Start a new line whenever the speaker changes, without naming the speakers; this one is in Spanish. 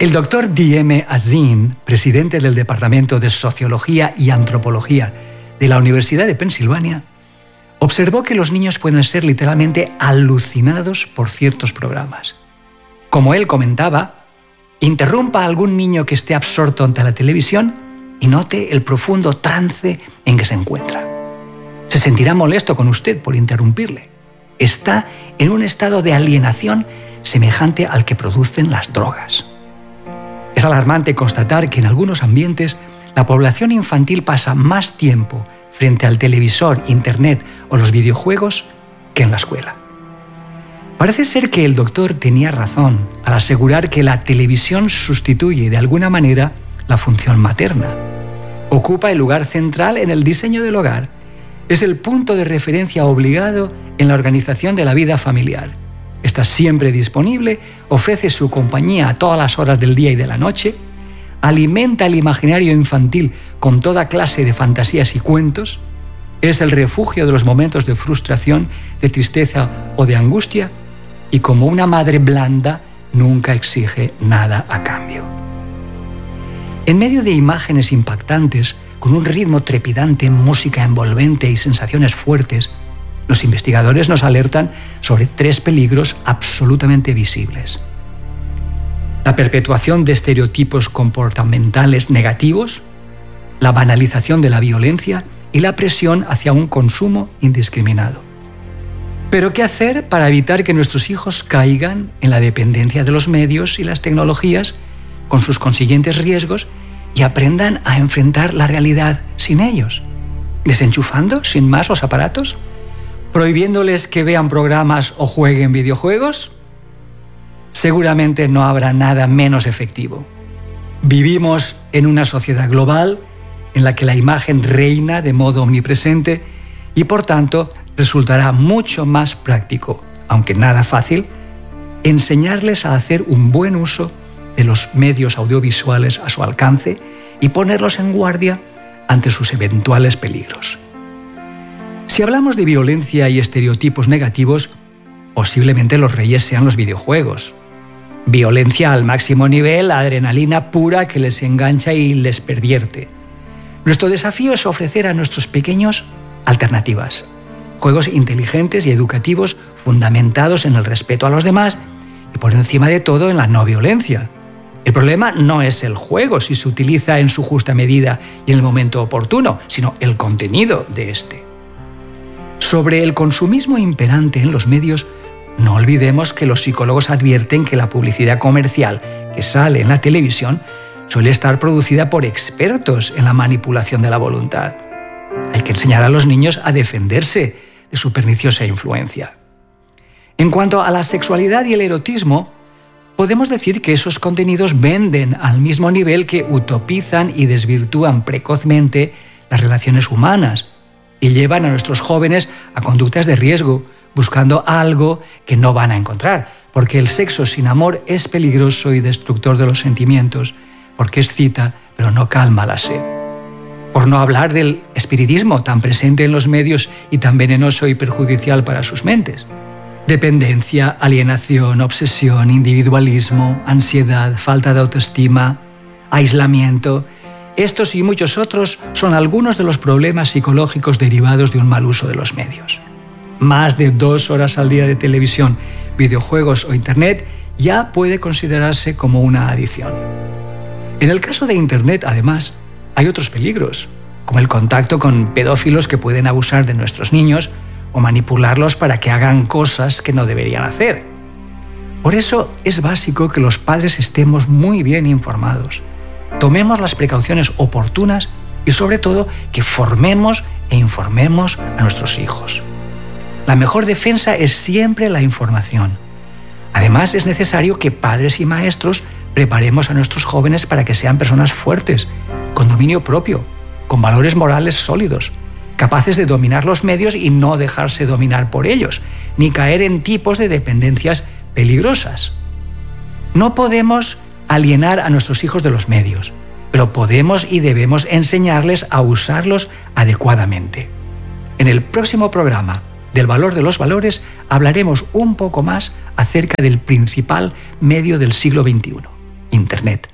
El doctor D.M. Azin, presidente del Departamento de Sociología y Antropología de la Universidad de Pensilvania, observó que los niños pueden ser literalmente alucinados por ciertos programas. Como él comentaba, interrumpa a algún niño que esté absorto ante la televisión y note el profundo trance en que se encuentra. Se sentirá molesto con usted por interrumpirle. Está en un estado de alienación semejante al que producen las drogas. Es alarmante constatar que en algunos ambientes la población infantil pasa más tiempo frente al televisor, internet o los videojuegos que en la escuela. Parece ser que el doctor tenía razón al asegurar que la televisión sustituye de alguna manera la función materna. Ocupa el lugar central en el diseño del hogar. Es el punto de referencia obligado en la organización de la vida familiar. Está siempre disponible, ofrece su compañía a todas las horas del día y de la noche, alimenta el imaginario infantil con toda clase de fantasías y cuentos, es el refugio de los momentos de frustración, de tristeza o de angustia, y como una madre blanda nunca exige nada a cambio. En medio de imágenes impactantes, con un ritmo trepidante, música envolvente y sensaciones fuertes, los investigadores nos alertan sobre 3 peligros absolutamente visibles. La perpetuación de estereotipos comportamentales negativos, la banalización de la violencia y la presión hacia un consumo indiscriminado. Pero ¿qué hacer para evitar que nuestros hijos caigan en la dependencia de los medios y las tecnologías, con sus consiguientes riesgos, y aprendan a enfrentar la realidad sin ellos? ¿Desenchufando sin más los aparatos? ¿Prohibiéndoles que vean programas o jueguen videojuegos? Seguramente no habrá nada menos efectivo. Vivimos en una sociedad global en la que la imagen reina de modo omnipresente y, por tanto, resultará mucho más práctico, aunque nada fácil, enseñarles a hacer un buen uso de los medios audiovisuales a su alcance y ponerlos en guardia ante sus eventuales peligros. Si hablamos de violencia y estereotipos negativos, posiblemente los reyes sean los videojuegos. Violencia al máximo nivel, adrenalina pura que les engancha y les pervierte. Nuestro desafío es ofrecer a nuestros pequeños alternativas. Juegos inteligentes y educativos fundamentados en el respeto a los demás y, por encima de todo, en la no violencia. El problema no es el juego si se utiliza en su justa medida y en el momento oportuno, sino el contenido de este. Sobre el consumismo imperante en los medios, no olvidemos que los psicólogos advierten que la publicidad comercial que sale en la televisión suele estar producida por expertos en la manipulación de la voluntad. Hay que enseñar a los niños a defenderse de su perniciosa influencia. En cuanto a la sexualidad y el erotismo, podemos decir que esos contenidos venden al mismo nivel que utopizan y desvirtúan precozmente las relaciones humanas y llevan a nuestros jóvenes a conductas de riesgo, buscando algo que no van a encontrar, porque el sexo sin amor es peligroso y destructor de los sentimientos, porque excita pero no calma la sed. Por no hablar del espiritismo tan presente en los medios y tan venenoso y perjudicial para sus mentes. Dependencia, alienación, obsesión, individualismo, ansiedad, falta de autoestima, aislamiento. Estos y muchos otros son algunos de los problemas psicológicos derivados de un mal uso de los medios. Más de 2 horas al día de televisión, videojuegos o internet ya puede considerarse como una adicción. En el caso de internet, además, hay otros peligros, como el contacto con pedófilos que pueden abusar de nuestros niños o manipularlos para que hagan cosas que no deberían hacer. Por eso es básico que los padres estemos muy bien informados, tomemos las precauciones oportunas y, sobre todo, que formemos e informemos a nuestros hijos. La mejor defensa es siempre la información. Además, es necesario que padres y maestros preparemos a nuestros jóvenes para que sean personas fuertes, con dominio propio, con valores morales sólidos, capaces de dominar los medios y no dejarse dominar por ellos, ni caer en tipos de dependencias peligrosas. No podemos alienar a nuestros hijos de los medios, pero podemos y debemos enseñarles a usarlos adecuadamente. En el próximo programa del valor de los valores hablaremos un poco más acerca del principal medio del siglo XXI, Internet.